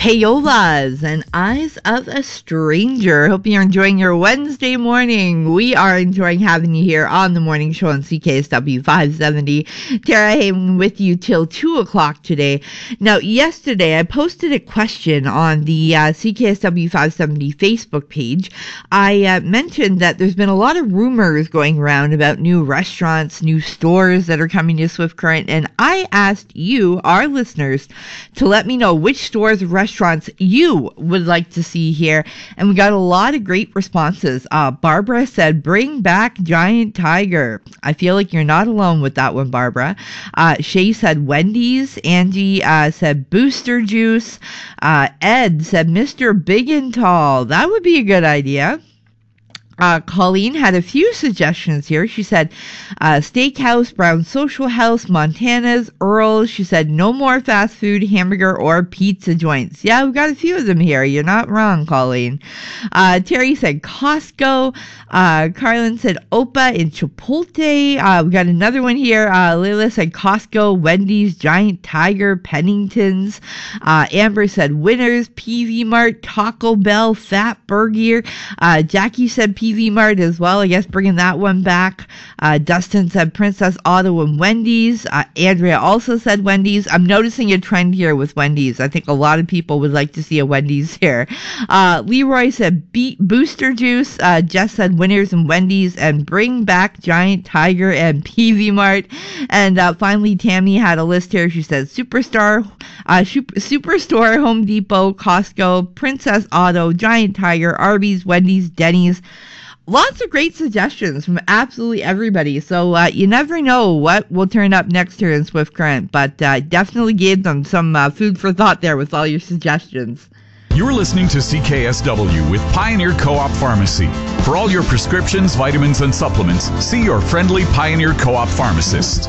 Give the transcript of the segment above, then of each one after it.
Payolas and Eyes of a Stranger. Hope you're enjoying your Wednesday morning. We are enjoying having you here on the morning show on CKSW 570. Tara Hayman with you till 2 o'clock today. Now, yesterday I posted a question on the CKSW 570 Facebook page. I mentioned that there's been a lot of rumors going around about new restaurants, new stores that are coming to Swift Current, and I asked you, our listeners, to let me know which stores, restaurants you would like to see here, and we got a lot of great responses. Barbara said, bring back Giant Tiger. I feel like you're not alone with that one, Barbara. Shay said Wendy's. Angie said Booster Juice. Ed said Mr. Big and Tall. That would be a good idea. Colleen had a few suggestions here. She said Steakhouse, Brown Social House, Montana's, Earl's. She said no more fast food, hamburger, or pizza joints. Yeah, we've got a few of them here. You're not wrong, Colleen. Terry said Costco. Carlin said Opa and Chipotle. We got another one here. Layla said Costco, Wendy's, Giant Tiger, Pennington's. Amber said Winners, PV Mart, Taco Bell, Fat Burger. Jackie said PV Mart as well, I guess bringing that one back. Dustin said Princess Auto and Wendy's. Andrea also said Wendy's. I'm noticing a trend here with Wendy's. I think a lot of people would like to see a Wendy's here. Leroy said Booster Juice. Jess said Winners and Wendy's, and bring back Giant Tiger and PV Mart. And finally, Tammy had a list here. She says Superstore, Home Depot, Costco, Princess Auto, Giant Tiger, Arby's, Wendy's, Denny's. Lots of great suggestions from absolutely everybody. So you never know what will turn up next here in Swift Current, but definitely gave them some food for thought there with all your suggestions. You're listening to CKSW with Pioneer Co-op Pharmacy. For all your prescriptions, vitamins, and supplements, see your friendly Pioneer Co-op pharmacist.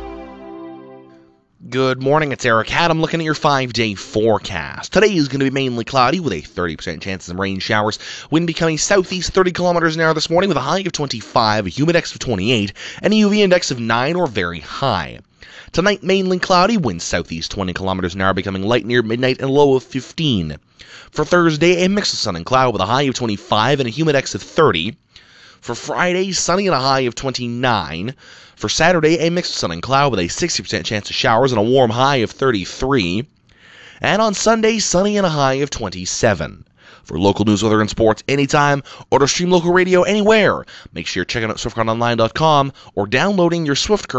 Good morning, it's Eric Haddam looking at your 5-day forecast. Today is going to be mainly cloudy with a 30% chance of rain showers. Wind becoming southeast 30 kilometers an hour this morning with a high of 25, a humidex of 28, and a UV index of 9 or very high. Tonight, mainly cloudy, wind southeast 20 kilometers an hour becoming light near midnight and low of 15. For Thursday, a mix of sun and cloud with a high of 25 and a humidex of 30. For Friday, sunny and a high of 29. For Saturday, a mix of sun and cloud with a 60% chance of showers and a warm high of 33. And on Sunday, sunny and a high of 27. For local news, weather, and sports anytime, or to stream local radio anywhere, make sure you're checking out SwiftCurrentOnline.com or downloading your Swift Current